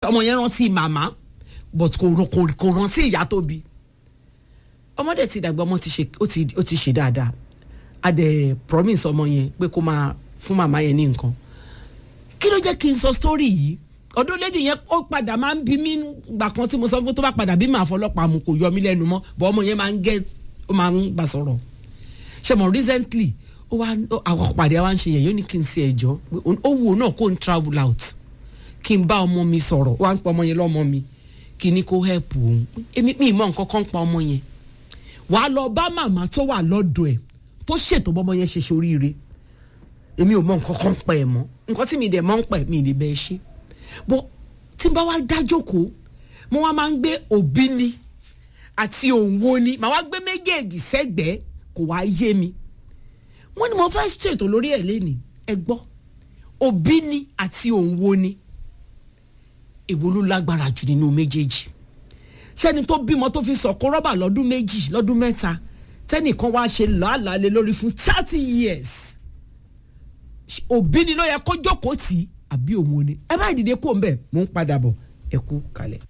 ọmọ yẹn rántí màmá but kò rántí ìyá tó bí. ọmọdé ti dàgbà, ọmọ ó ti ṣe dáadáa. A dẹ̀ promise ọmọ yẹn pé kó máa fún màmá yẹn ní nǹkan. Kí ló jẹ́ kí n sọ story yìí? Ọdún lady yẹn ó padà máa ń bí mi gbà kan tí mo sọ pé tó bá padà bí màá fọlọ́pàá mu kò yọ mí lẹ́nu mọ́, bọ́ ọmọ yẹn máa ń bá sọ̀rọ̀. Ṣé mo recently àwọn pàdé wa ń ṣe yẹn yóò ní kí n ti ẹjọ́ ó wù náà kó n travel out kí n bá ọmọ mi sọ̀rọ̀ wá ń pa ọmọ yẹn lọ́mọ mi kí ni kó help òun. Èmi mi mọ nǹkan kan pa ọmọ yẹn. Wàá lọ bá màmá tó wà lọ́dọ̀ ẹ̀ tó ṣètò bọ́mọ yẹn ṣe ṣoríire. Èmi ò mọ nǹkan kan pa ẹ̀ mọ́, nǹkan tí mi dẹ̀ mọ́ ń pa ẹ̀ mi lè bẹ́ẹ̀ ṣe. Bọ́ tí n bá wá dájókòó mo wá máa ń gbé òbí ni àti òǹwo ni màá wá gbé méjèèjì sẹ́gbẹ̀ẹ́ kò wá yé mi. Wọ́n ní mo fẹ́ ṣètò lórí ẹ̀ lẹ́nìí ẹ gbọ́ òbí ni àti òǹwo ni èwo ló lágbára jù nínú méjèèjì. Ṣẹ́ni tó bímọ tó fi sọ̀kò rọ́bà lọ́dún 2 lọ́dún 3 tẹ́nìkan wá ṣe làálàá lé lórí fún 30 years. Òbí ni ló yẹ kó jókòó tì àbí òun ni. Ẹ má dìde kó ń bẹ̀ mò ń padà bọ̀ ẹ kú kalẹ̀.